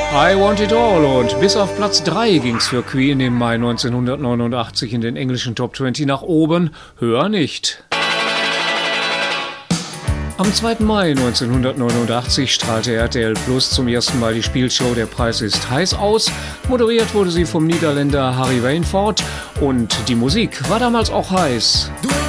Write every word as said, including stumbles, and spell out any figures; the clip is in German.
I Want It All und bis auf Platz drei ging's für Queen im Mai neunzehnhundertneunundachtzig in den englischen Top zwanzig nach oben, höher nicht. Am zweiten Mai neunzehnhundertneunundachtzig strahlte R T L Plus zum ersten Mal die Spielshow Der Preis ist heiß aus. Moderiert wurde sie vom Niederländer Harry Wainford und die Musik war damals auch heiß.